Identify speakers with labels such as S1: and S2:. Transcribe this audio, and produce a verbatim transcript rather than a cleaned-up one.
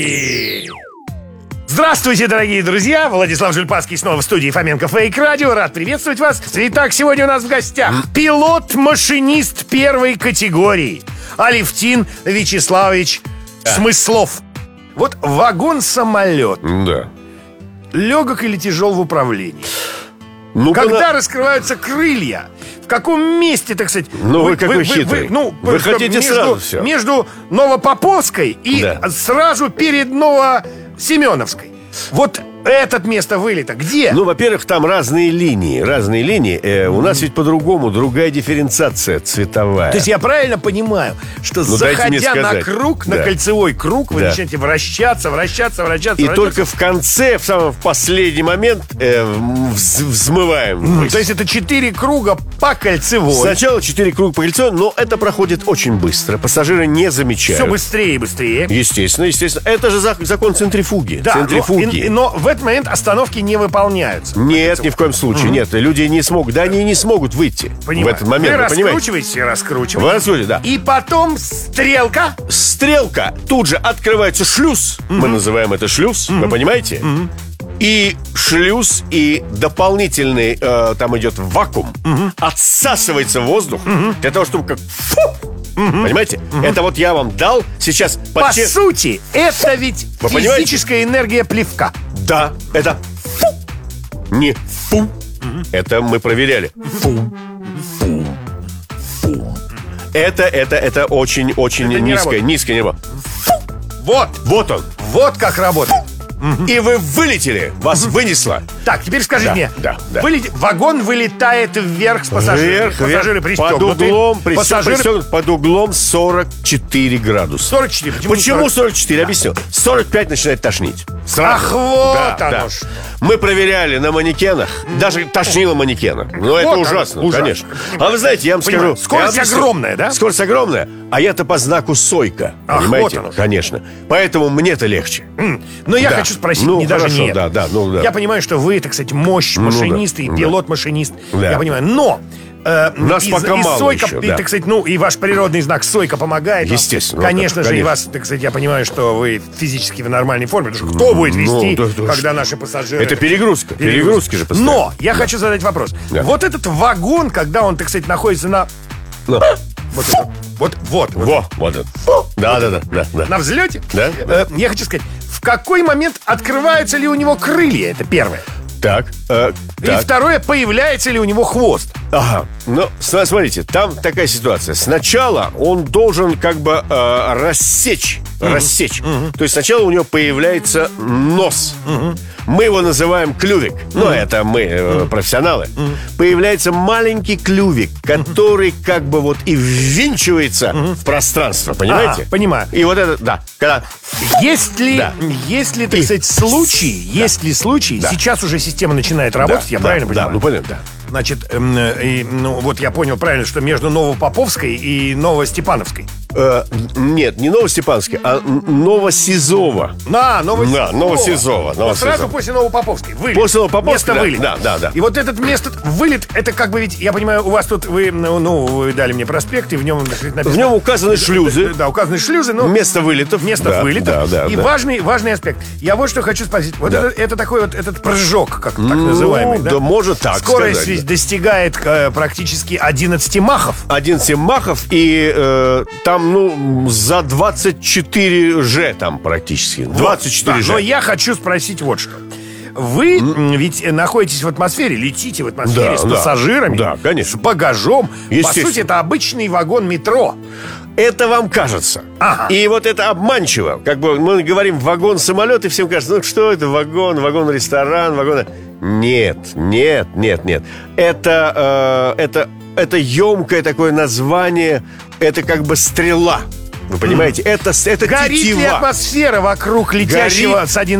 S1: Здравствуйте, дорогие друзья! Владислав Жильпарский снова в студии Фоменко Фейк Радио. Рад приветствовать вас. Итак, сегодня у нас в гостях пилот-машинист первой категории Алевтин Вячеславович Смыслов. Вот вагон-самолет.
S2: Да.
S1: Легок или тяжел в управлении?
S2: Ну,
S1: Когда
S2: на...
S1: раскрываются крылья? В каком месте, так сказать?
S2: Ну, вы, вы какой вы, хитрый.
S1: Вы, ну,
S2: вы хотите
S1: между,
S2: сразу все.
S1: Между Новопоповской и
S2: да.
S1: сразу перед Новосеменовской. Вот это место вылета где?
S2: Ну, во-первых, там разные линии. Разные линии. Э, у нас ведь по-другому, другая дифференциация цветовая.
S1: То есть я правильно понимаю, что ну, заходя на круг, да. на кольцевой круг, вы да. начинаете вращаться, вращаться, вращаться.
S2: И
S1: вращаться.
S2: только в конце, в самом в последний момент э, вз, взмываем.
S1: Mm, то есть это четыре круга по кольцевой.
S2: Сначала четыре круга по кольцевой, но это проходит очень быстро. Пассажиры не замечают.
S1: Все быстрее и быстрее.
S2: Естественно, естественно. Это же закон центрифуги.
S1: Да,
S2: центрифуги.
S1: Но, но в этот момент остановки не выполняются.
S2: Нет, ни в коем случае. Mm-hmm. Нет, люди не смогут. Да, они не смогут выйти.
S1: Понимаю.
S2: В этот момент.
S1: Вы,
S2: вы
S1: раскручиваете, раскручиваете.
S2: Вы раскручиваете, да.
S1: И потом стрелка.
S2: Стрелка. Тут же открывается шлюз. Mm-hmm. Мы называем это шлюз. Mm-hmm. Вы понимаете? Mm-hmm. И шлюз, и дополнительный э, там идет вакуум. Mm-hmm. Отсасывается воздух. Mm-hmm. Для того, чтобы как... Фу! Mm-hmm. Понимаете? Mm-hmm. Это вот я вам дал сейчас...
S1: По подчер... сути, это ведь Вы физическая понимаете? Энергия плевка.
S2: Да, это фу. Не фу. Mm-hmm. Это мы проверяли. Фу. Фу. Фу. Это, это, это очень-очень низкое, низкое небо. Фу.
S1: Вот.
S2: Вот он.
S1: Вот как работает.
S2: И вы вылетели, вас вынесло.
S1: Так, теперь скажите
S2: да,
S1: мне,
S2: да, да.
S1: Вылет... вагон вылетает вверх с пассажирами.
S2: Вверх,
S1: Пассажиры
S2: вверх,
S1: пристегнуты.
S2: под углом,
S1: Пассажиры...
S2: пристегнут, под углом сорок четыре градуса.
S1: сорок четыре.
S2: Почему, Почему сорок четыре? Да. Объясню. сорок пять начинает тошнить.
S1: Сразу. Ах, вот
S2: да,
S1: оно
S2: да.
S1: ж.
S2: Мы проверяли на манекенах. Даже тошнило манекена. Но вот это ужасно, ужасно, конечно. А вы знаете, я вам
S1: Понимаю.
S2: скажу.
S1: Скорость
S2: я
S1: огромная, да?
S2: Скорость огромная. А я-то по знаку Сойка.
S1: Ах,
S2: понимаете?
S1: Вот оно.
S2: Конечно. Поэтому мне-то легче.
S1: Mm. Но я
S2: да.
S1: хочу спросить,
S2: ну,
S1: не
S2: хорошо,
S1: даже нет.
S2: Да, да, ну, да.
S1: Я понимаю, что вы, так сказать, мощь машинист
S2: ну, да.
S1: и пилот-машинист.
S2: Да.
S1: Я понимаю, но... Э,
S2: Нас
S1: и,
S2: пока
S1: и
S2: мало
S1: Сойка,
S2: еще,
S1: и,
S2: да.
S1: так сказать, ну, и ваш природный знак Сойка помогает.
S2: Естественно.
S1: Конечно
S2: ну,
S1: же,
S2: конечно.
S1: и вас, так сказать, я понимаю, что вы физически в нормальной форме. Потому что кто будет вести,
S2: ну, да, да,
S1: когда наши пассажиры...
S2: Это перегрузка. Перегрузки же постоянно.
S1: Но я да. хочу задать вопрос. Да. Вот этот вагон, когда он, так сказать, находится на...
S2: Ну.
S1: Вот, это, вот, вот, вот.
S2: Во, вот это. Да, да, да, да, да.
S1: На взлете?
S2: Да.
S1: Э, я хочу сказать, в какой момент открываются ли у него крылья? Это первое.
S2: Так, э,
S1: И
S2: так.
S1: второе, появляется ли у него хвост?
S2: Ага, ну, смотрите, там такая ситуация. Сначала он должен как бы э, рассечь, mm-hmm. рассечь. Mm-hmm. То есть сначала у него появляется нос. Mm-hmm. Мы его называем клювик. Mm-hmm. Ну, это мы, э, mm-hmm. профессионалы. Mm-hmm. Появляется маленький клювик, который mm-hmm. как бы вот и ввинчивается mm-hmm. в пространство, понимаете?
S1: Ага, понимаю.
S2: И вот это, да, когда...
S1: Есть ли,
S2: да.
S1: есть ли, так и... сказать, случаи, да. есть ли случаи, да. сейчас уже система начинает работать,
S2: да,
S1: я
S2: да,
S1: правильно
S2: да,
S1: понимаю?
S2: Да, ну понятно, да.
S1: Значит, эм, э, ну вот я понял правильно, что между Новопоповской и Новостепановской.
S2: Э, нет, не Новостепановской, а Новосизово.
S1: На, Новосизово.
S2: Да, Новосизово.
S1: Вот сразу после Новопоповской. Вылет.
S2: После Новопоповской,
S1: место
S2: да,
S1: вылета.
S2: Да, да, да.
S1: И вот этот место, вылет, это как бы ведь, я понимаю, у вас тут, вы, ну, ну вы дали мне проспект, и в нем написано...
S2: В нем указаны шлюзы.
S1: Да, указаны шлюзы, но...
S2: Место вылетов.
S1: Место
S2: да,
S1: вылетов.
S2: Да, да,
S1: и
S2: да.
S1: важный, важный аспект. Я вот что хочу спросить. Вот
S2: да.
S1: это, это такой вот этот прыжок, как
S2: ну,
S1: так называемый, да?
S2: Да, может так
S1: Скорость
S2: сказать,
S1: ведь
S2: да.
S1: достигает э, практически одиннадцать махов.
S2: одиннадцать махов, и э, там, ну, за двадцать четыре же там практически. двадцать четыре
S1: вот,
S2: же.
S1: Да, но я хочу спросить вот что. Вы mm. ведь находитесь в атмосфере, летите в атмосфере
S2: да,
S1: с
S2: да.
S1: пассажирами,
S2: да, конечно.
S1: с багажом. По сути, это обычный вагон метро.
S2: Это вам кажется.
S1: Ага.
S2: И вот это обманчиво. Как бы мы говорим вагон-самолет, и всем кажется, ну что это, вагон, вагон-ресторан, вагон... Нет, нет, нет, нет. Это, э, это, это емкое такое название, это как бы стрела. Вы понимаете? Mm. Это, это
S1: Горит
S2: тетива.
S1: ли атмосфера вокруг летящего
S2: Горит.
S1: с одиннадцати